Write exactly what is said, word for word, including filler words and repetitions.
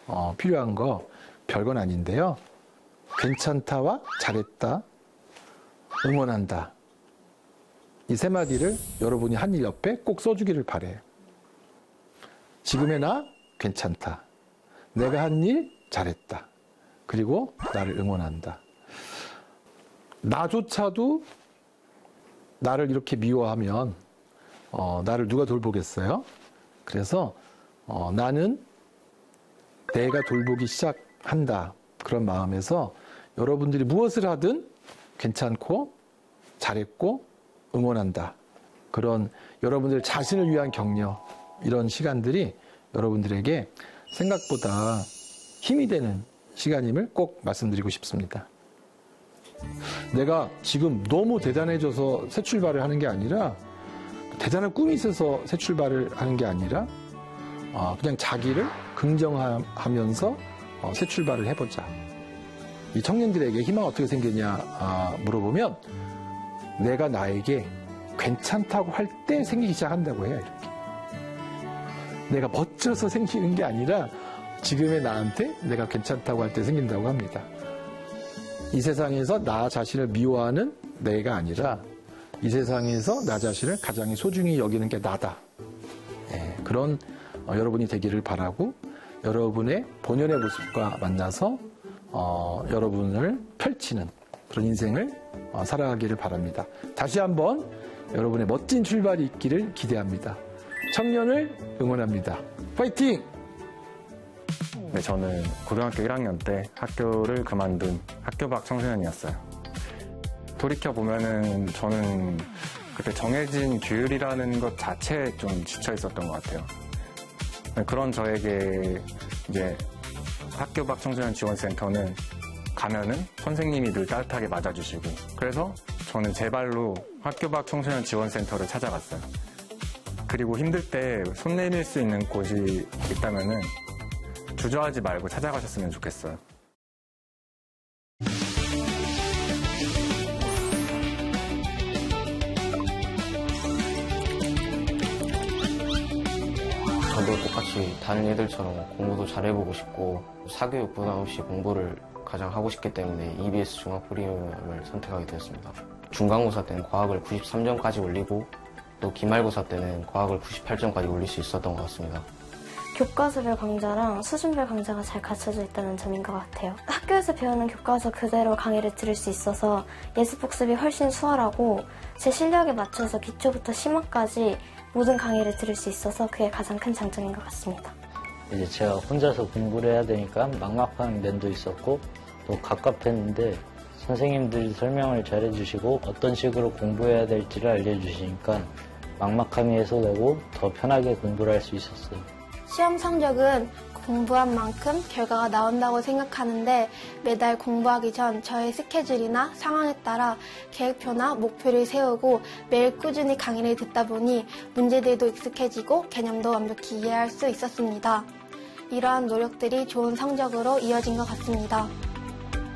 어, 필요한 거 별건 아닌데요. 괜찮다와 잘했다, 응원한다. 이 세 마디를 여러분이 한 일 옆에 꼭 써주기를 바래요. 지금의 나 괜찮다. 내가 한 일 잘했다. 그리고 나를 응원한다. 나조차도 나를 이렇게 미워하면 어, 나를 누가 돌보겠어요? 그래서 어, 나는 내가 돌보기 시작한다. 그런 마음에서 여러분들이 무엇을 하든 괜찮고 잘했고 응원한다. 그런 여러분들 자신을 위한 격려, 이런 시간들이 여러분들에게 생각보다 힘이 되는 시간임을 꼭 말씀드리고 싶습니다. 내가 지금 너무 대단해져서 새 출발을 하는 게 아니라, 대단한 꿈이 있어서 새 출발을 하는 게 아니라 그냥 자기를 긍정하면서 새 출발을 해보자. 이 청년들에게 희망 어떻게 생기냐 물어보면 내가 나에게 괜찮다고 할 때 생기기 시작한다고 해요. 이렇게. 내가 멋져서 생기는 게 아니라 지금의 나한테 내가 괜찮다고 할 때 생긴다고 합니다. 이 세상에서 나 자신을 미워하는 내가 아니라 이 세상에서 나 자신을 가장 소중히 여기는 게 나다. 네, 그런 어, 여러분이 되기를 바라고, 여러분의 본연의 모습과 만나서 어, 여러분을 펼치는 그런 인생을 어, 살아가기를 바랍니다. 다시 한번 여러분의 멋진 출발이 있기를 기대합니다. 청년을 응원합니다. 파이팅! 네, 저는 고등학교 일 학년 때 학교를 그만둔 학교 밖 청소년이었어요. 돌이켜보면은 저는 그때 정해진 규율이라는 것 자체에 좀 지쳐 있었던 것 같아요. 그런 저에게 이제 학교 밖 청소년 지원센터는 가면은 선생님이 늘 따뜻하게 맞아주시고, 그래서 저는 제 발로 학교 밖 청소년 지원센터를 찾아갔어요. 그리고 힘들 때 손 내밀 수 있는 곳이 있다면은 주저하지 말고 찾아가셨으면 좋겠어요. 저도 똑같이 다른 애들처럼 공부도 잘해보고 싶고 사교육 부담 없이 공부를 가장 하고 싶기 때문에 이비에스 중앙 프리미엄을 선택하게 되었습니다. 중간고사 때는 과학을 구십삼 점까지 올리고 또 기말고사 때는 과학을 구십팔 점까지 올릴 수 있었던 것 같습니다. 교과서별 강좌랑 수준별 강좌가 잘 갖춰져 있다는 점인 것 같아요. 학교에서 배우는 교과서 그대로 강의를 들을 수 있어서 예습 복습이 훨씬 수월하고 제 실력에 맞춰서 기초부터 심화까지 모든 강의를 들을 수 있어서 그게 가장 큰 장점인 것 같습니다. 이제 제가 혼자서 공부를 해야 되니까 막막한 면도 있었고 또 갑갑했는데 선생님들이 설명을 잘 해주시고 어떤 식으로 공부해야 될지를 알려주시니까 막막함이 해소되고 더 편하게 공부를 할 수 있었어요. 시험 성적은 공부한 만큼 결과가 나온다고 생각하는데 매달 공부하기 전 저의 스케줄이나 상황에 따라 계획표나 목표를 세우고 매일 꾸준히 강의를 듣다 보니 문제들도 익숙해지고 개념도 완벽히 이해할 수 있었습니다. 이러한 노력들이 좋은 성적으로 이어진 것 같습니다.